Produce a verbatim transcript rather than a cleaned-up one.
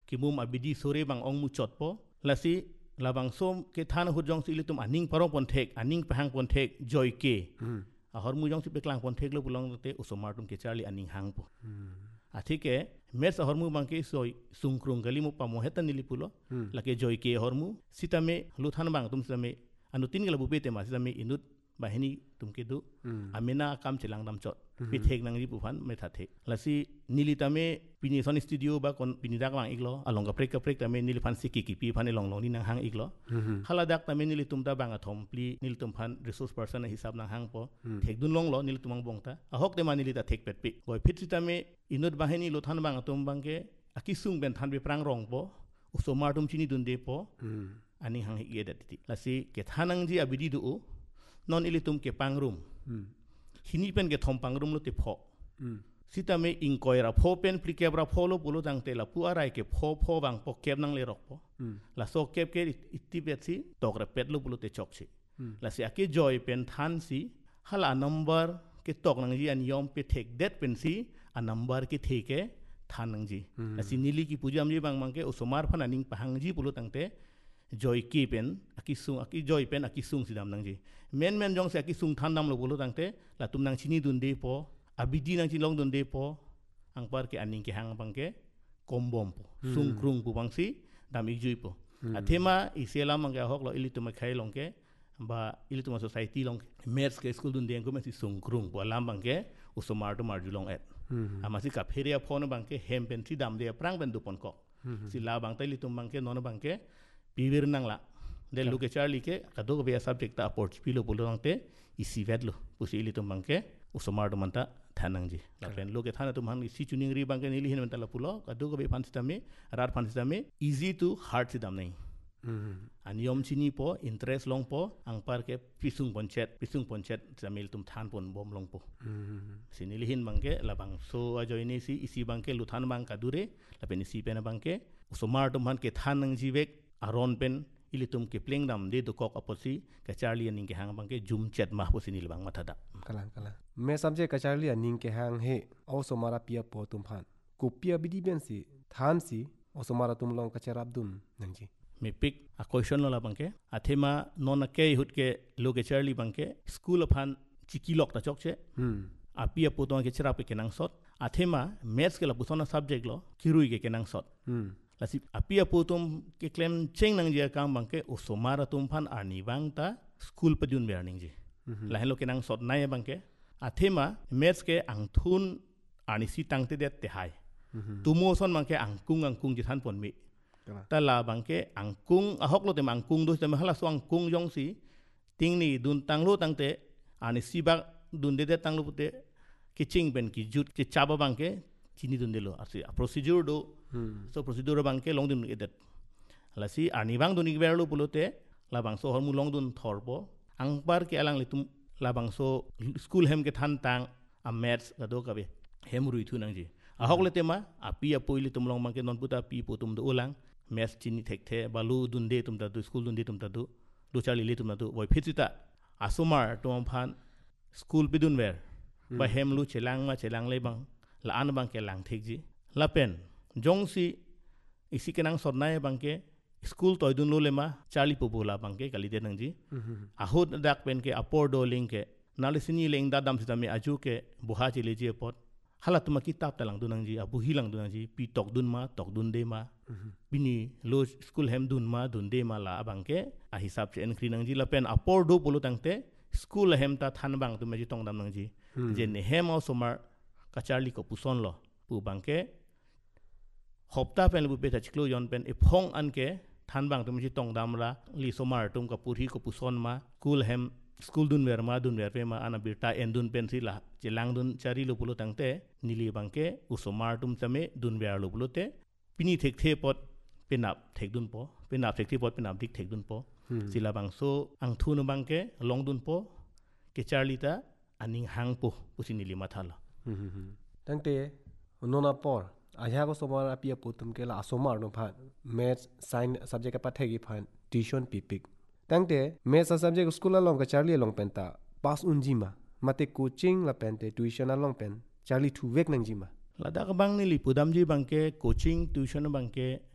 kimum abidi sore bang ong muchot po lasi labang som ke thana hujong si ilitum aning parong ponthek aning pahang ponthek joy ke ahor mujong si peklang ponthek lo pulong te usomartum ke charli aning hang po athike mes ahor mu bangke soy sungkrung gali mu pamo hetan nilipulo lake joy ke ahor mu sitame luthan bang tum sitame anu tin gala bu pete ma sitame inut bahini tumke du amena kam chelang dam chot pithek nang ri puphan me thathe lasi nilitame pini son studio ba kon pini dak wang iglo alonga prek ka prek tame niliphan siki ki pi phane long long ni nang hang iglo hala dak tame nilitum ta bang athom pli nilitum phan resource person na hisab nang hang po thek dun long lo nilitumang bongta ahok te ma nilita thek pet pi boy phit sitame inut bahini lo than bang atum bangke akisung ben than be prang rong po usomar tum chini dun de po ani hang hi edati lasi ke thanang ji abidi du non ilitum ke pangrum hini pen ke thom pangrum lo te pho sita me inkoira pho pen plikebra pho lo pulo tangte la pu arai ke pho pho bang po kep nang le rok po la so kep ke itti pet si tokra pet lo pulo te chok si la si ake joy pen than si hala number ke tok nang ji an yom pe thek det pen si a number ke theke than nang ji la si nili ki pujam ji bang mang ke usomar phan aning pahang ji pulo tangte joy ki pen akisung aki joy pen akisung sidam nang ji men men jong se akisung than nam lo bolo tangte la tum nang chini dun de po abidi nang chi long dun de po ang par ke aning ke hang bang ke kombom po sung krung pu bang si dam ik jui po athema isela mang ga hok lo ilitum khai long ke ba ilitum society long mers ke school dun de ko me si sung krung po lam bang ke usomar to mar julong et amasi ka feria phone bang ke hem pen si dam de prang ben du pon ko si la bang ta ilitum bang ke non bang ke pivir nang la de lu ke charli ke kado be subject ta approach pilo pulong te isi vedlo pusi ilitum bang ke usomar to manta thanang ji la pen lu ke thana tum han isi tuning ri bang ke nili hin manta la pulo kado be fan system rar fan system easy to hard sidam nai aniom chini po interest long po ang par ke pisung ponchet pisung ponchet jamil tum than pon bom long po sinili hin bang ke la bang so ajoini si isi bang ke lu than bang kadure la pen isi pen bang ke usomar tum han ke thanang ji vek aron pen ilitum ke pleng dam de do kok aposi ka charli aning ke hang bang ke jum chet ma posi nil bang mathada kalang kala me subject ka charli aning ke hang he osomara pia po tum phan ku pia bidi ben si than si osomara tum long ka charab dun nangji me pick a question la bang ke athema non ke hut ke lo ke charli bang ke school phan chiki lok ta chok che a pia po ton ke chara pe kenang sot athema maths ke la pusona subject lo kirui ke kenang sot lasi apia putum ke claim cheng nang je kam bang ke usomara tum phan arni bang ta school padun learning ji la helo ke nang sot nai bang ke athema maths ke angthun ani si tangte det te hai tumo son bang ke angkung angkung ji than pon mi ta la bang ke angkung ahok lo te mangkung do te hala so angkung jong si ting ni dun tang lo tangte ani si ba dun de de tang lo pute ke ching ben ki jut ke chaba bang ke chini dun de lo asi procedure do so procedure bang ke long dun edet la si ani bang dun ik berlo pulote la bang so hormu long dun thorpo ang par ke alang litum la bang so school hem ke than tang a maths ga do ka be hem rui thu nang ji a hok le tema a pi a poili tum long bang ke non puta pi po tum do ulang maths chini thek the balu dun de tum da do school dun de tum da do do charli le tum da do boy phitita asumar tum phan school pe dun wer ba hem lu chelang ma chelang le bang la an bang ke lang thek ji la pen jong si isi kenang sodnai bang ke school toy dun lo lema charli popola bang ke kali de nang ji ahut dak pen ke apor do link ke nalisini leng da dam sitame aju ke buha chi le je pot halat ma kitab talang dun nang ji abu hilang dun nang ji pi tok dun ma tok dun de ma bini lo school hem dun ma dun de ma la bang ke a hisab che enkri nang ji la pen apor do polo tangte school hem ta than bang tu me ji tong dam nang ji je ne hem au somar ka charli ko puson lo pu bang ke hopta pen lu pe ta chiklo yon pen e phong an ke than bang tum ji tong dam la li somar tum ka puri ko puson ma school hem school dun wer ma dun wer pe ma ana birta en dun pen si la je lang dun chari lu pulo tangte nili bang ke usomar tum chame dun wer lu pulo te pini thek the pot penap thek dun po penap thek the pot penap dik thek dun po sila bang so ang thu no bang ke long dun po ke charli ta aning hang po pusi nili mathala tangte nona por आया को सोमार अपिया पुतम के ला सोमार नो फान maths science subject का पठेगी फान ट्यूशन पिपिक तंगते मैथ्स सब्जेक्ट स्कूल ला लोंग का चार्ली लोंग पेंता पास उनजीमा मते कोचिंग ला पेंते ट्यूशन ला लोंग पेन चार्ली थु वेक नंजीमा lada ka bang ni lipudam ji bangke coaching tuition bangke